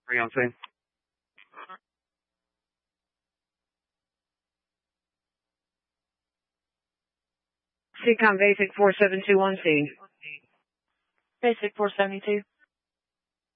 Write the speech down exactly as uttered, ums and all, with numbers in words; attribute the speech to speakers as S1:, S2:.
S1: Three on scene.
S2: C COM Basic four seven two on scene.
S3: Basic four seventy-two.